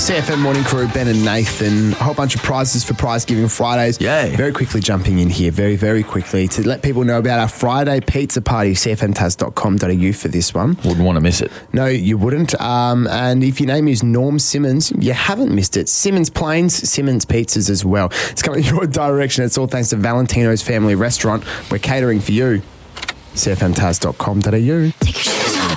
CFM Morning Crew, Ben and Nathan. A whole bunch of prizes for Prize Giving Fridays. Yay. Very quickly jumping in here, very, very quickly, to let people know about our Friday pizza party, cfmtaz.com.au for this one. Wouldn't want to miss it. No, you wouldn't. And if your name is Norm Simmons, you haven't missed it. Simmons Plains, Simmons Pizzas as well. It's coming your direction. It's all thanks to Valentino's Family Restaurant. We're catering for you. cfmtaz.com.au.